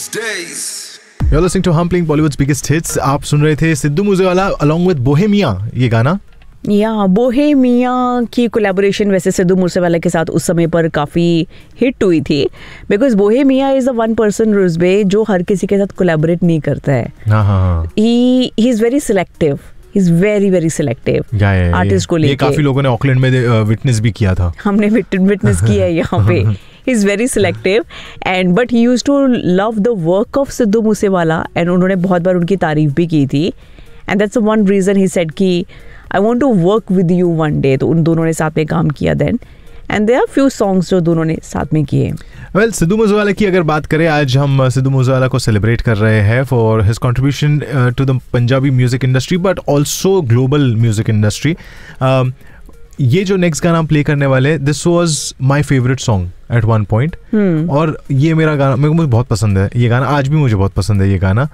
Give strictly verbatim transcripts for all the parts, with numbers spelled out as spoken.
these days. You're listening to Hum playing Bollywood's biggest hits. आप सुन रहे थे Sidhu Moosewala along with Bohemia ये गाना. या बोहेमिया की कोलैबोरेशन वैसे सिद्धू मूसेवाला के साथ उस समय पर काफ़ी हिट हुई थी, because Bohemia is a one person रुस्बे जो हर किसी के साथ कोलैबोरेट नहीं करता है. ही he is very selective, he is very very selective artist को लेके. ये काफी लोगों ने ऑकलैंड में विटनेस भी किया था. हमने विटनेस किया है यहाँ पे. He is very selective and but he used to love the work of Sidhu Moosewala and उन्होंने बहुत बार उनकी तारीफ भी की थी. And that's the one reason he said कि I want to work with you one day. तो उन दोनों ने साथ में काम किया then. And there are few songs जो दोनों ने साथ में किए. Well, सिद्धू मूसेवाला की अगर बात करें, आज हम सिद्धू मूसेवाला को सेलिब्रेट कर रहे हैं for his contribution uh, to the Punjabi music industry but also global music industry. Um, ये जो नेक्स्ट गाना हम प्ले करने वाले, this was my favourite song eight one point. और ये मेरा गाना, मेरे को मुझे बहुत पसंद है ये गाना, आज भी मुझे बहुत पसंद है ये गाना.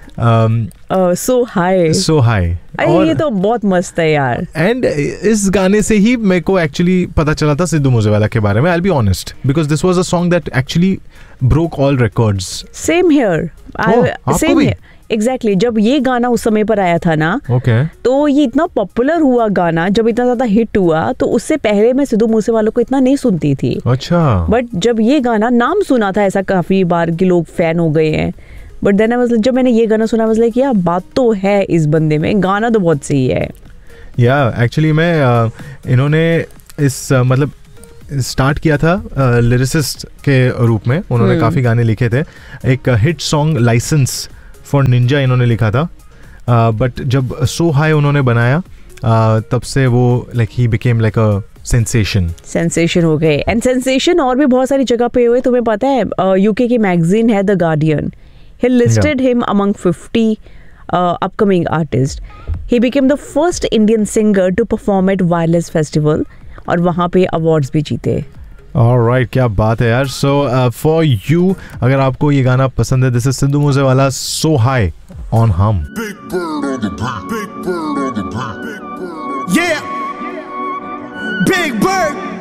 सो हाई सो हाई ये तो बहुत मस्त है यार. एंड इस गाने से ही मेरे को एक्चुअली पता चला था सिद्धू मूसेवाला के बारे में. I will be honest, because this was a song that actually broke all records. Same here, same here exactly. जब ये गाना उस समय पर आया था ना, okay. तो ये इतना पॉपुलर हुआ गाना, जब इतना ज्यादा हिट हुआ, तो उससे पहले मैं सिद्धू मूसेवाला को इतना नहीं सुनती थी. अच्छा. बट जब ये गाना, नाम सुना था ऐसा काफी बार कि लोग फैन हो गए हैं, बट देन मतलब जब मैंने ये गाना सुना, मतलब यार बात तो है इस बंदे में, गाना तो बहुत सही है. या एक्चुअली मैं इन्होंने इस मतलब स्टार्ट किया था लिरिसिस्ट के रूप में. उन्होंने काफी गाने लिखे थे. एक hit song licence for Ninja इन्होंने लिखा था, बट uh, जब सो हाई उन्होंने बनाया, uh, तब से वो like he became like a sensation. Sensation हो गए. एंड सेंसेशन और भी बहुत सारी जगह पे हुए. तुम्हें पता है यूके uh, की मैगजीन है the guardian, he listed him among fifty upcoming artist. He became the first Indian singer to perform at wireless festival, और वहाँ पे अवार्ड्स भी जीते. ऑलराइट, क्या बात है यार. सो फॉर यू, अगर आपको ये गाना पसंद है, this is Sidhu Moosewala, so high on हम. Yeah, Big Bird.